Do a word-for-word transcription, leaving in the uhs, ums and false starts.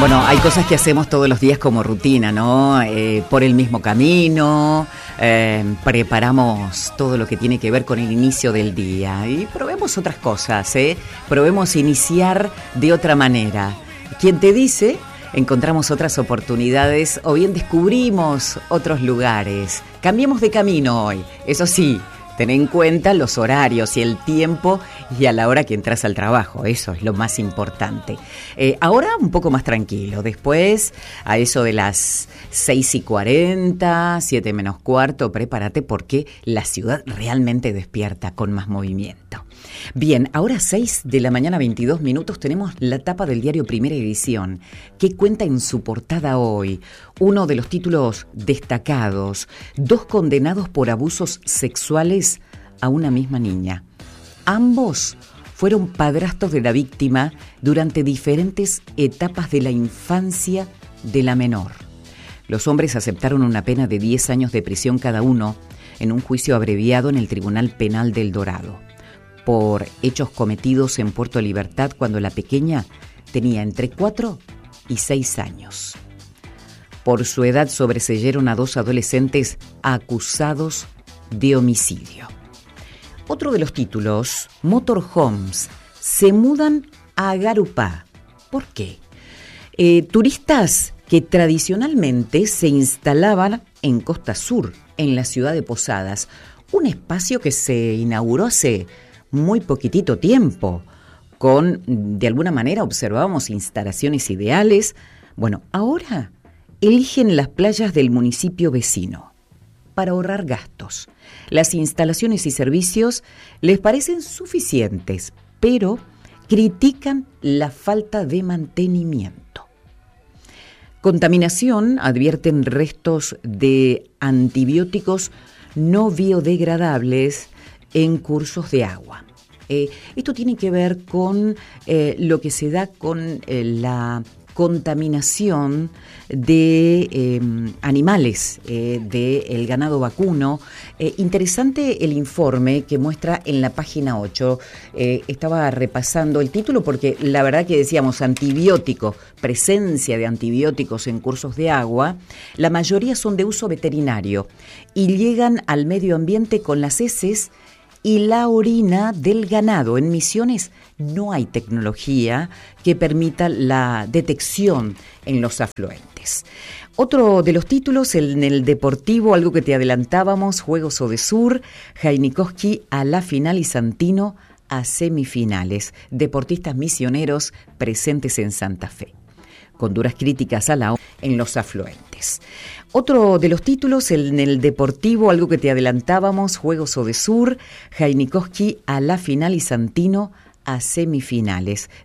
Bueno, hay cosas que hacemos todos los días como rutina, ¿no? Eh, por el mismo camino, eh, preparamos todo lo que tiene que ver con el inicio del día y probemos otras cosas, ¿eh? Probemos iniciar de otra manera. ¿Quién te dice? Encontramos otras oportunidades o bien descubrimos otros lugares. Cambiemos de camino hoy, eso sí. Ten en cuenta los horarios y el tiempo y a la hora que entras al trabajo, eso es lo más importante. Eh, ahora un poco más tranquilo, después a eso de las seis y cuarenta, siete menos cuarto, prepárate porque la ciudad realmente despierta con más movimiento. Bien, ahora seis de la mañana, veintidós minutos, tenemos la tapa del diario Primera Edición, que cuenta en su portada hoy uno de los títulos destacados: dos condenados por abusos sexuales a una misma niña. Ambos fueron padrastros de la víctima durante diferentes etapas de la infancia de la menor. Los hombres aceptaron una pena de diez años de prisión cada uno en un juicio abreviado en el Tribunal Penal del Dorado, por hechos cometidos en Puerto Libertad cuando la pequeña tenía entre cuatro y seis años. Por su edad sobreseyeron a dos adolescentes acusados de homicidio. Otro de los títulos: motorhomes se mudan a Garupá. ¿Por qué? Eh, turistas que tradicionalmente se instalaban en Costa Sur, en la ciudad de Posadas, un espacio que se inauguró hace muy poquitito tiempo, con, de alguna manera, observábamos instalaciones ideales. Bueno, ahora eligen las playas del municipio vecino para ahorrar gastos. Las instalaciones y servicios les parecen suficientes, pero critican la falta de mantenimiento. Contaminación, advierten restos de antibióticos no biodegradables en cursos de agua. Eh, esto tiene que ver con eh, lo que se da con eh, la contaminación de eh, animales, eh, del ganado vacuno. Eh, interesante el informe que muestra en la página ocho. Eh, estaba repasando el título porque la verdad que decíamos antibiótico, presencia de antibióticos en cursos de agua. La mayoría son de uso veterinario y llegan al medio ambiente con las heces y la orina del ganado. En Misiones no hay tecnología que permita la detección en los afluentes. Otro de los títulos, en el deportivo, algo que te adelantábamos: Juegos Odesur, Jainikowski a la final y Santino a semifinales. Deportistas misioneros presentes en Santa Fe, con duras críticas a la O en los afluentes. Otro de los títulos, en el deportivo, algo que te adelantábamos: Juegos Odesur, Jainikowski a la final y Santino a semifinales.